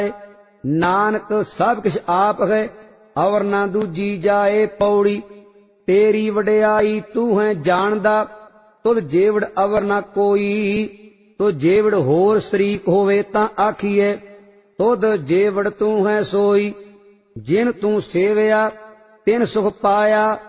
नानक सब किश आप है और ना दूजी जाए पौड़ी। तेरी वडियाई तू है जानदा तुद जेवड़ अवर ना कोई। तो जेवड़ होर शरीक होवे तां आखिए तुद जेवड़ तू है सोई। जिन तू सेवया तिन सुख पाया